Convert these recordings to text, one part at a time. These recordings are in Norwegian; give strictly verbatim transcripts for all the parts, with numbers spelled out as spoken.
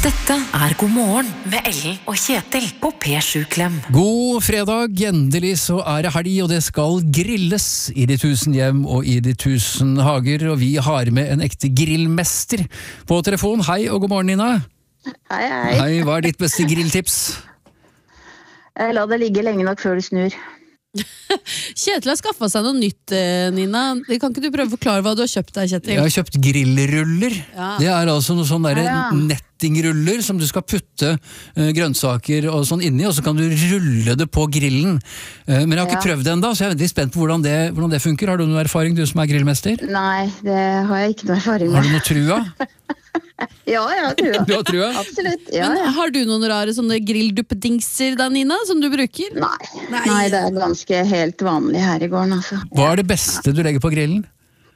Dette er God morgen med Ellen og Kjetil på P sju Klem. God fredag, endelig så er det helg, og det skal grilles i de tusen hjem og i de tusen hager, og vi har med en ekte grillmester på telefon. Hei og god morgen, Nina. Hei, hei. Hei, hva er ditt beste grilltips? La det ligge lenge nok før du snur. Kjetil har skaffet seg noe nytt, Nina. Kan ikke du prøve å forklare hva du har kjøpt deg, Kjetil? Jeg har kjøpt grillruller. Ja. Det er altså noe sånn der Ja. nettingruller som du skal putte uh, grønnsaker og sånn inni, og så kan du rulle det på grillen. Uh, men jeg har ikke Ja. prøvd det enda, så jeg er veldig spent på hvordan det, hvordan det funker. Har du noe erfaring, du som er grillmester? Nei, det har jeg ikke noe erfaring Har med. du noe trua? Ja, ja, tror Du jeg. har trua? Absolutt, ja, Men ja. har du noen rare sånne grillduppedingser da, Nina, som du bruker? Nei. Nei. Nei, det er ganske helt vanlig her i gården, altså. Hva er det beste du legger på grillen?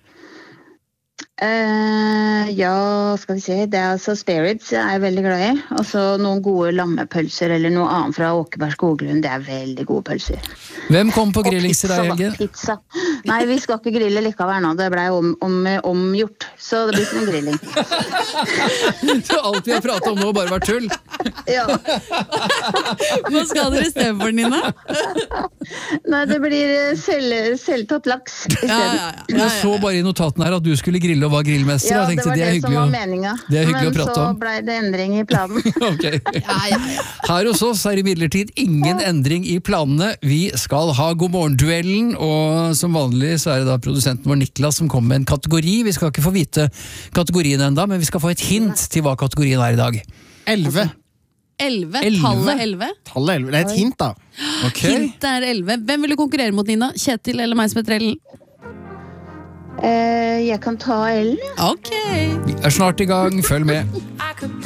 Eh, ja, skal vi se, det er altså spareribs jeg er veldig glad i. Og så noen gode lammepølser eller noe annet fra Åkeberg Skoglund, det er veldig gode pølser. Hvem kom på Og grillings i deg, da, Helge? pizza. Nei, vi skal ikke grille likevel nå, det ble om, om, omgjort. Så det blir ikke noen grilling. Så alt vi har pratet om nå bare var tull. Ja. Hva skal dere i stedet for, Nina? Nei, det blir eh, selv, selvtatt laks i stedet. Ja, ja, ja, ja, Jeg så bare i notatene her at du skulle grille og var grillmester. Ja, og jeg det tenkte, var det, det, er som hyggelig var å... meninga. det er hyggelig å Men prate så om. ble det endring i planen. Ok. ja, ja, ja. Her hos oss er imidlertid ingen endring i planene. Vi skal ha God morgen-duellen, og som vanlig så er det da produsenten vår Niklas som kommer med en kategori. Vi skal ikke få vite kategorien enda, men vi skal få et hint til hva kategorien er i dag. Elleve. Elleve, Elleve? tallet elleve. Tallet elleve. Det er et hint, da. Ok? Hintet er elleve. Hvem vil du konkurrere mot, Nina? Kjetil eller meg som heter Ellen? Eh, jeg kan ta Ellen. Ok. Vi er snart i gang, følg med. I could